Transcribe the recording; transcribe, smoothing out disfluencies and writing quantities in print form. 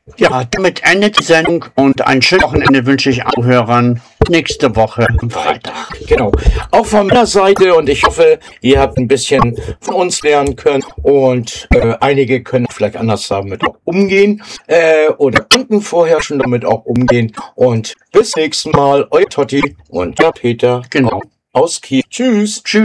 Ja, damit endet die Sendung und ein schönes Wochenende wünsche ich auch Hörern. Nächste Woche am Freitag. Genau. Auch von meiner Seite, und ich hoffe, ihr habt ein bisschen von uns lernen können und einige können vielleicht anders damit auch umgehen oder konnten vorher schon damit auch umgehen. Und bis nächsten Mal, euer Totti und der Peter Genau. aus Kiel. Tschüss. Tschüss.